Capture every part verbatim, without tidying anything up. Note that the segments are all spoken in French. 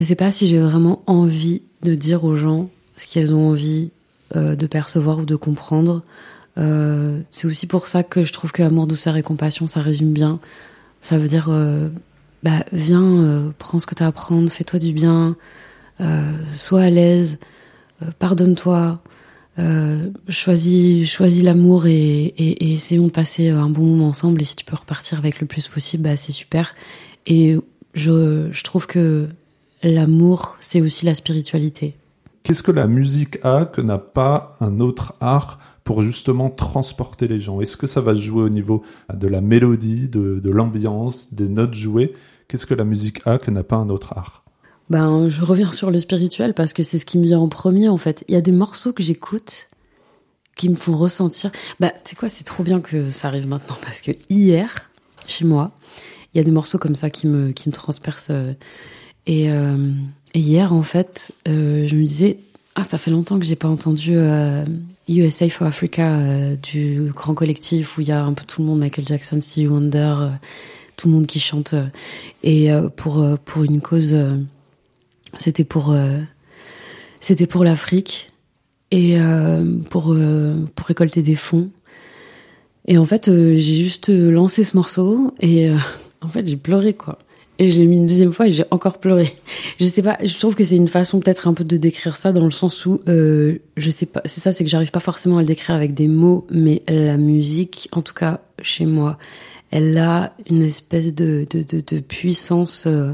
Je sais pas si j'ai vraiment envie de dire aux gens ce qu'elles ont envie euh, de percevoir ou de comprendre. Euh, c'est aussi pour ça que je trouve que amour, douceur et compassion, ça résume bien. Ça veut dire, euh, bah, viens, euh, prends ce que t'as à prendre, fais-toi du bien, euh, sois à l'aise, euh, pardonne-toi, euh, choisis, choisis l'amour et, et, et essayons de passer un bon moment ensemble. Et si tu peux repartir avec le plus possible, bah, c'est super. Et je, je trouve que l'amour, c'est aussi la spiritualité. Qu'est-ce que la musique a que n'a pas un autre art pour justement transporter les gens? Est-ce que ça va jouer au niveau de la mélodie, de, de l'ambiance, des notes jouées? Qu'est-ce que la musique a que n'a pas un autre art? Ben, je reviens sur le spirituel parce que c'est ce qui me vient en premier, en fait. Il y a des morceaux que j'écoute qui me font ressentir... Bah, tu sais quoi, c'est trop bien que ça arrive maintenant parce que hier, chez moi, il y a des morceaux comme ça qui me, qui me transpercent. Et, euh, et hier, en fait, euh, je me disais... Ah, ça fait longtemps que j'ai pas entendu euh, U S A for Africa euh, du grand collectif où il y a un peu tout le monde, Michael Jackson, Stevie Wonder, euh, tout le monde qui chante. Euh, et euh, pour, euh, pour une cause... Euh, C'était pour, euh, c'était pour l'Afrique et euh, pour, euh, pour récolter des fonds. Et en fait, euh, j'ai juste lancé ce morceau et euh, en fait, j'ai pleuré, quoi. Et je l'ai mis une deuxième fois et j'ai encore pleuré. Je sais pas, je trouve que c'est une façon peut-être un peu de décrire ça dans le sens où, euh, je sais pas, c'est ça, c'est que j'arrive pas forcément à le décrire avec des mots, mais la musique, en tout cas chez moi, elle a une espèce de, de, de, de puissance... Euh,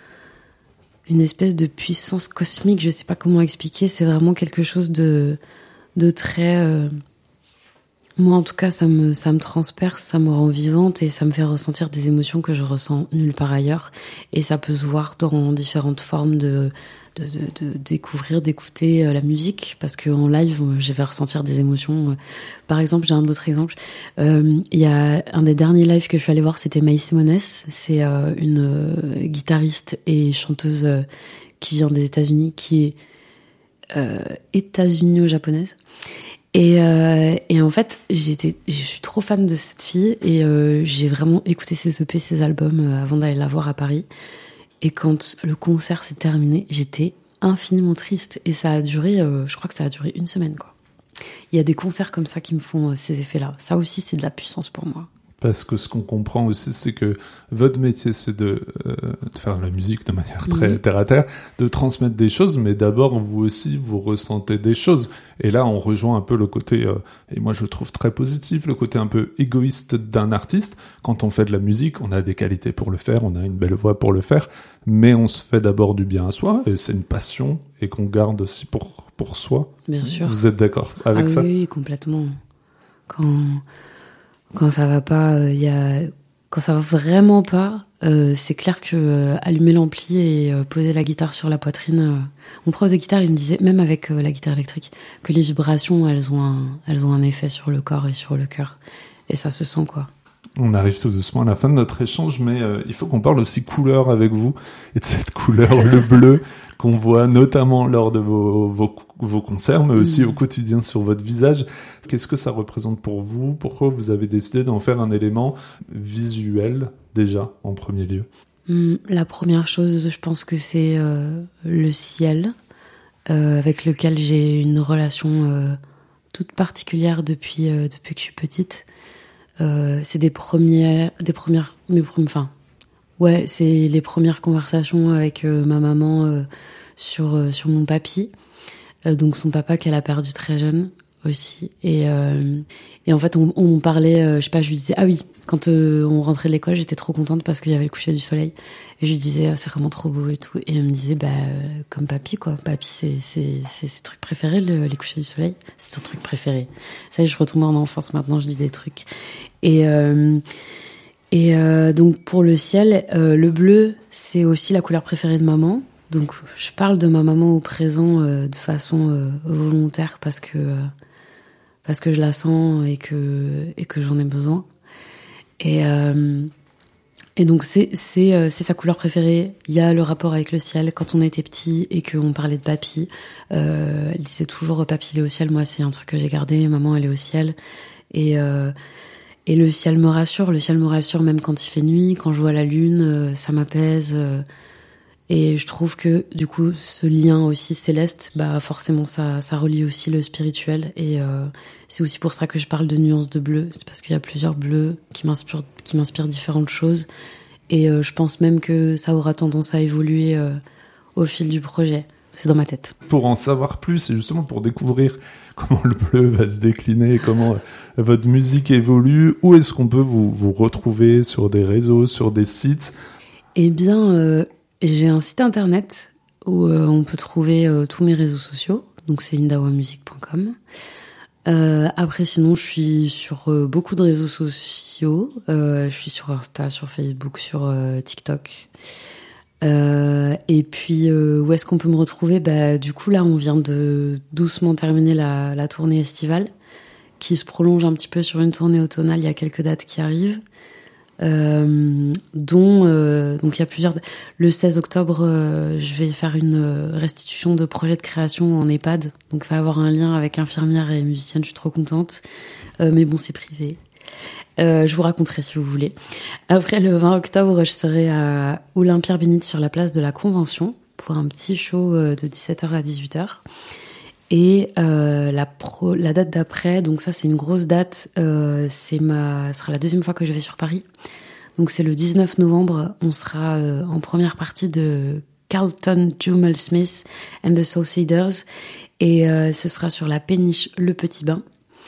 une espèce de puissance cosmique, je sais pas comment expliquer, c'est vraiment quelque chose de, de très... Euh... Moi, en tout cas, ça me, ça me transperce, ça me rend vivante et ça me fait ressentir des émotions que je ressens nulle part ailleurs. Et ça peut se voir dans différentes formes de, de, de, de découvrir, d'écouter la musique, parce qu'en live, je vais ressentir des émotions. Par exemple, j'ai un autre exemple. Euh, il y a un des derniers lives que je suis allée voir, c'était Maï Simones. C'est euh, une euh, guitariste et chanteuse euh, qui vient des États-Unis, qui est euh, états-unio-japonaise. Et, euh, et en fait, j'étais, je suis trop fan de cette fille et euh, j'ai vraiment écouté ses E P, ses albums euh, avant d'aller la voir à Paris. Et quand le concert s'est terminé, j'étais infiniment triste. Et ça a duré, euh, je crois que ça a duré une semaine, quoi. Il y a des concerts comme ça qui me font euh, ces effets-là. Ça aussi, c'est de la puissance pour moi. Parce que ce qu'on comprend aussi, c'est que votre métier, c'est de, euh, de faire de la musique de manière très mmh. terre à terre, de transmettre des choses, mais d'abord, vous aussi, vous ressentez des choses. Et là, on rejoint un peu le côté, euh, et moi je le trouve très positif, le côté un peu égoïste d'un artiste. Quand on fait de la musique, on a des qualités pour le faire, on a une belle voix pour le faire, mais on se fait d'abord du bien à soi, et c'est une passion, et qu'on garde aussi pour, pour soi. Bien sûr. Vous êtes d'accord avec ah, ça? Oui, complètement. Quand... Quand ça va pas, il euh, y a quand ça va vraiment pas, euh, c'est clair que euh, allumer l'ampli et euh, poser la guitare sur la poitrine. Euh, mon prof de guitare, il me disait, même avec euh, la guitare électrique, que les vibrations, elles ont un, elles ont un effet sur le corps et sur le cœur, et ça se sent, quoi. On arrive tout doucement à la fin de notre échange, mais euh, il faut qu'on parle aussi couleur avec vous, et de cette couleur, le bleu, qu'on voit notamment lors de vos, vos, vos concerts, mais aussi mmh. au quotidien sur votre visage. Qu'est-ce que ça représente pour vous? Pourquoi vous avez décidé d'en faire un élément visuel, déjà, en premier lieu? mmh, La première chose, je pense que c'est euh, le ciel, euh, avec lequel j'ai une relation euh, toute particulière depuis, euh, depuis que je suis petite. Euh, c'est des premières, des premières, mes premières, enfin, ouais, c'est les premières conversations avec euh, ma maman euh, sur euh, sur mon papy, euh, donc son papa qu'elle a perdu très jeune aussi, et euh, et en fait on, on parlait, euh, je sais pas, je lui disais ah oui, quand euh, on rentrait de l'école, j'étais trop contente parce qu'il y avait le coucher du soleil, et je lui disais ah, c'est vraiment trop beau et tout, et elle me disait bah euh, comme papy quoi, papy c'est c'est c'est ses trucs préférés, le, les couchers du soleil, c'est son truc préféré. Ça y est, je retombe en enfance maintenant, je dis des trucs. Et, euh, et euh, donc pour le ciel, euh, le bleu, c'est aussi la couleur préférée de maman. Donc je parle de ma maman au présent euh, de façon euh, volontaire parce que, euh, parce que je la sens et que, et que j'en ai besoin. Et, euh, et donc c'est, c'est, euh, c'est sa couleur préférée. Il y a le rapport avec le ciel. Quand on était petit et qu'on parlait de papy, euh, elle disait toujours papy il est au ciel. Moi c'est un truc que j'ai gardé, maman elle est au ciel. Et... Euh, Et le ciel me rassure, le ciel me rassure même quand il fait nuit, quand je vois la lune, euh, ça m'apaise. Euh, Et je trouve que du coup, ce lien aussi céleste, bah forcément, ça, ça relie aussi le spirituel. Et euh, c'est aussi pour ça que je parle de nuances de bleu. C'est parce qu'il y a plusieurs bleus qui m'inspirent, qui m'inspirent différentes choses. Et euh, je pense même que ça aura tendance à évoluer euh, au fil du projet. C'est dans ma tête. Pour en savoir plus et justement pour découvrir comment le bleu va se décliner, comment euh, votre musique évolue, où est-ce qu'on peut vous, vous retrouver sur des réseaux, sur des sites ? Eh bien, euh, j'ai un site internet où euh, on peut trouver euh, tous mes réseaux sociaux. Donc c'est indawa music point com. Euh, après, sinon, je suis sur euh, beaucoup de réseaux sociaux. Euh, je suis sur Insta, sur Facebook, sur euh, TikTok. Euh, et puis, euh, où est-ce qu'on peut me retrouver ? Bah, du coup, là, on vient de doucement terminer la, la tournée estivale, qui se prolonge un petit peu sur une tournée automnale. Il y a quelques dates qui arrivent. Euh, dont euh, donc il y a plusieurs. Le seize octobre, euh, je vais faire une restitution de projet de création en EHPAD, donc il va y avoir un lien avec infirmière et musicienne. Je suis trop contente, euh, mais bon, c'est privé. Euh, je vous raconterai si vous voulez. Après, le vingt octobre, je serai à Olympia-Bénite sur la place de la Convention pour un petit show de dix-sept heures à dix-huit heures. Et euh, la, pro, la date d'après, donc ça c'est une grosse date, euh, c'est ma, ce sera la deuxième fois que je vais sur Paris. Donc c'est le dix-neuf novembre, on sera euh, en première partie de Carlton Jumel Smith and the Soulseeders. Et euh, ce sera sur la péniche Le Petit Bain,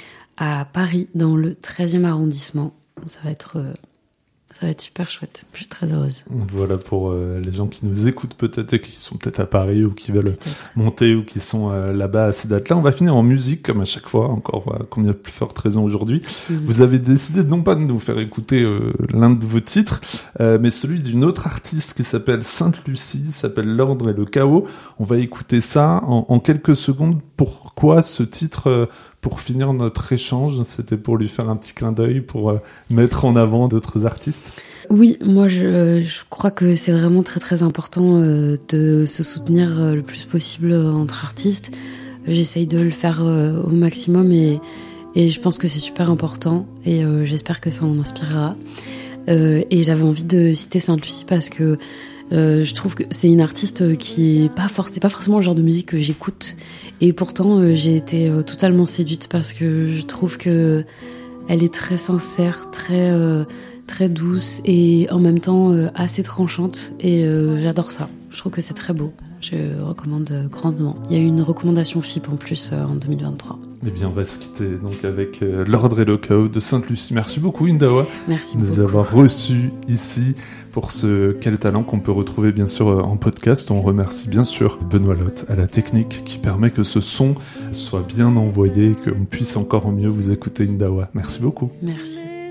à Paris, dans le treizième arrondissement. Ça va être... Euh, Ça va être super chouette. Je suis très heureuse. Voilà pour euh, les gens qui nous écoutent peut-être et qui sont peut-être à Paris ou qui veulent peut-être. monter ou qui sont euh, là-bas à ces dates-là. On va finir en musique comme à chaque fois, encore euh, combien de plus forte raison aujourd'hui. Mmh. Vous avez décidé non pas de nous faire écouter euh, l'un de vos titres, euh, mais celui d'une autre artiste qui s'appelle Sainte Lucie, s'appelle L'Ordre et le Chaos. On va écouter ça en, en quelques secondes. Pourquoi ce titre euh, pour finir notre échange, c'était pour lui faire un petit clin d'œil, pour euh, mettre en avant d'autres artistes ? Oui, moi je, je crois que c'est vraiment très très important euh, de se soutenir euh, le plus possible euh, entre artistes. J'essaye de le faire euh, au maximum et, et je pense que c'est super important et euh, j'espère que ça en inspirera. Euh, et j'avais envie de citer Sainte Lucie parce que euh, je trouve que c'est une artiste qui est pas, for- c'est pas forcément le genre de musique que j'écoute. Et pourtant, euh, j'ai été euh, totalement séduite parce que je trouve que elle est très sincère, très, euh, très douce et en même temps euh, assez tranchante. Et euh, j'adore ça. Je trouve que c'est très beau. Je recommande euh, grandement. Il y a eu une recommandation F I P en plus euh, en deux mille vingt-trois. Eh bien, on va se quitter donc avec euh, L'Ordre et le Chaos de Sainte Lucie. Merci beaucoup, Indawa. Merci de beaucoup. nous avoir reçus ici pour ce Quel Talent qu'on peut retrouver bien sûr en podcast. On remercie bien sûr Benoît Lotte à la technique qui permet que ce son soit bien envoyé et qu'on puisse encore mieux vous écouter, Indawa. Merci beaucoup. Merci.